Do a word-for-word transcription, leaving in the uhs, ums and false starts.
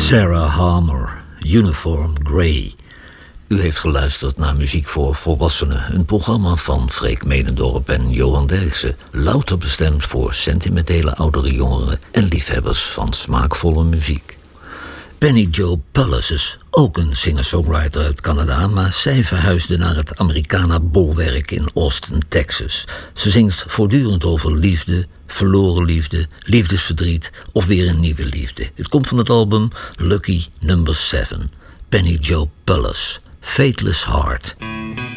Sarah Harmer, Uniform Grey. U heeft geluisterd naar Muziek voor Volwassenen, een programma van Freek Medendorp en Johan Derksen, louter bestemd voor sentimentele oudere jongeren en liefhebbers van smaakvolle muziek. Penny Jo Pullis is ook een singer-songwriter uit Canada, maar zij verhuisde naar het Americana-bolwerk in Austin, Texas. Ze zingt voortdurend over liefde, verloren liefde, liefdesverdriet of weer een nieuwe liefde. Het komt van het album Lucky number seven. Penny Jo Pullis, Fateless Heart.